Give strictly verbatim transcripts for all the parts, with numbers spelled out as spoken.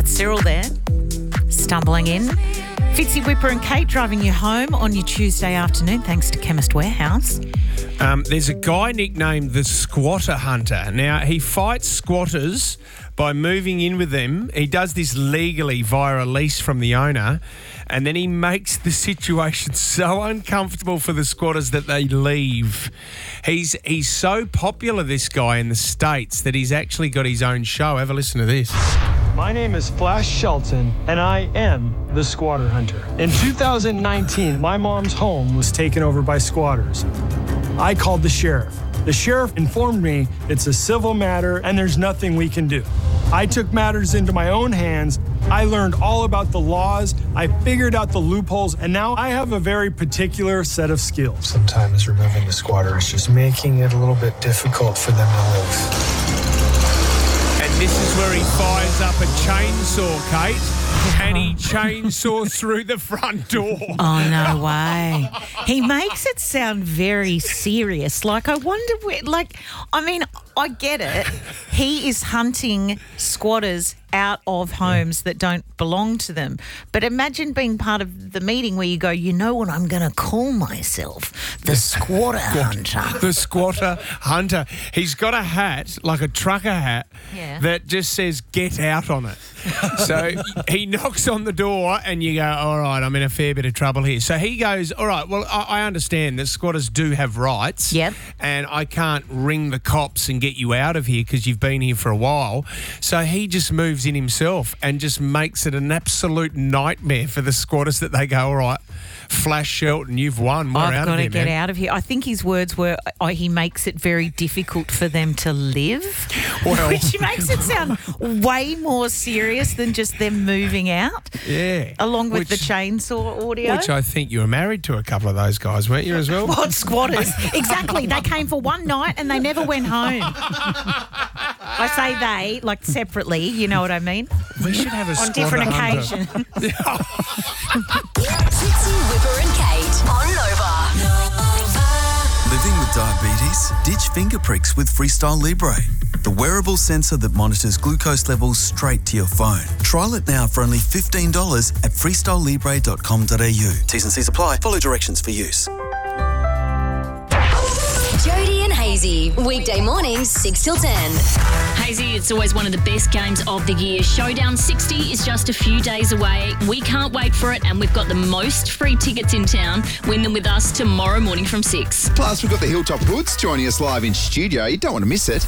Cyril there, stumbling in. Fitzy, Whipper and Kate driving you home on your Tuesday afternoon thanks to Chemist Warehouse. Um, there's a guy nicknamed the Squatter Hunter. Now, he fights squatters by moving in with them. He does this legally via a lease from the owner, and then he makes the situation so uncomfortable for the squatters that they leave. He's he's so popular, this guy, in the States that he's actually got his own show. Have a listen to this. My name is Flash Shelton, and I am the Squatter Hunter. In two thousand nineteen, my mom's home was taken over by squatters. I called the sheriff. The sheriff informed me it's a civil matter and there's nothing we can do. I took matters into my own hands. I learned all about the laws. I figured out the loopholes, and now I have a very particular set of skills. Sometimes removing the squatter is just making it a little bit difficult for them to live. And this is where he fires up a chainsaw, Kate, and he chainsaws through the front door. Oh, no way. He makes it sound very serious. Like, I wonder where, like, I mean, I get it. He is hunting squatters out of homes that don't belong to them. But imagine being part of the meeting where you go, you know what I'm going to call myself? The Squatter Hunter. The Squatter Hunter. He's got a hat, like a trucker hat, Yeah. that just says get out on it. So he knocks on the door and you go, all right, I'm in a fair bit of trouble here. So he goes, all right, well, I, I understand that squatters do have rights. Yep. And I can't ring the cops and get you out of here because you've been here for a while. So he just moves in himself and just makes it an absolute nightmare for the squatters that they go, all right, Flash Shelton, you've won. We're I've out got of to here, get man. out of here. I think his words were, oh, he makes it very difficult for them to live, Well- which makes it sound way more serious than just them moving out. Yeah. Along with Which- the chainsaw audio. Which I think you were married to a couple of those guys, weren't you, as well? What, squatters? Exactly. They came for one night and they never went home. I say they, like separately, you know what I mean? We should have a On squatter different hunter. occasions. Fitzy, Whipper and Kate on Nova. Living with diabetes? Ditch finger pricks with Freestyle Libre, the wearable sensor that monitors glucose levels straight to your phone. Trial it now for only fifteen dollars at freestyle libre dot com dot a u. T's and C's apply. Follow directions for use. Jody and Hazy, weekday mornings, six till ten. Hazy, it's always one of the best games of the year. Showdown sixty is just a few days away. We can't wait for it, and we've got the most free tickets in town. Win them with us tomorrow morning from six. Plus, we've got the Hilltop Hoods joining us live in studio. You don't want to miss it.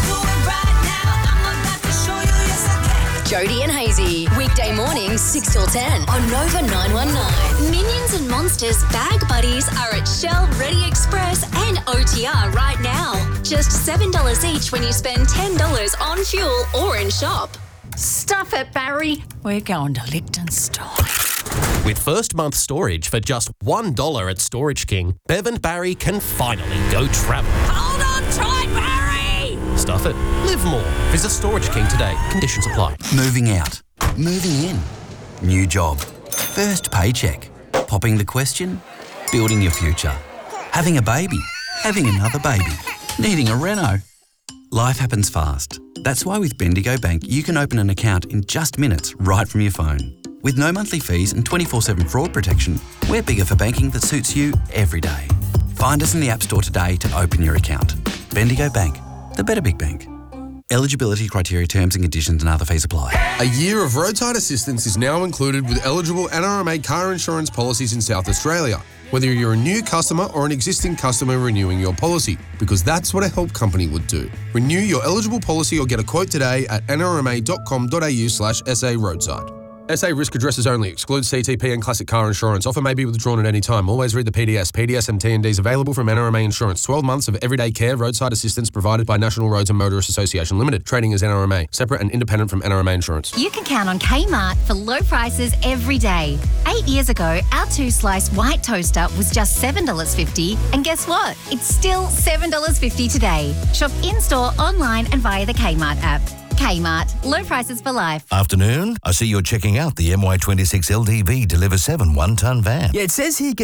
Jody and Hazy, weekday mornings, six till ten on Nova nine one nine. Minions and Monsters Bag Buddies are at Shell, Ready Express and O T R right now. Just seven dollars each when you spend ten dollars on fuel or in shop. Stuff it, Barry. We're going to Liechtenstein. With first month storage for just one dollar at Storage King, Bev and Barry can finally go travel. Hold on tight, Barry! Stuff it. Live more. Visit Storage King today. Conditions apply. Moving out. Moving in. New job. First paycheck. Popping the question. Building your future. Having a baby. Having another baby. Needing a reno. Life happens fast. That's why with Bendigo Bank you can open an account in just minutes right from your phone. With no monthly fees and twenty-four seven fraud protection, we're bigger for banking that suits you every day. Find us in the App Store today to open your account. Bendigo Bank. The better big bank. Eligibility criteria, terms and conditions and other fees apply. A year of roadside assistance is now included with eligible N R M A car insurance policies in South Australia, whether you're a new customer or an existing customer renewing your policy, because that's what a help company would do. Renew your eligible policy or get a quote today at n r m a dot com dot a u slash s a roadside. S A risk addresses only. Excludes C T P and classic car insurance. Offer may be withdrawn at any time. Always read the P D S. P D S and T and Ds available from N R M A Insurance. twelve months of everyday care, roadside assistance provided by National Roads and Motorists Association Limited. Trading as N R M A. Separate and independent from N R M A Insurance. You can count on Kmart for low prices every day. Eight years ago, our two-slice white toaster was just seven dollars fifty. And guess what? It's still seven dollars fifty today. Shop in-store, online and via the Kmart app. Kmart. Low prices for life. Afternoon. I see you're checking out the M Y twenty-six L D V Deliver seven one-tonne van. Yeah, it says here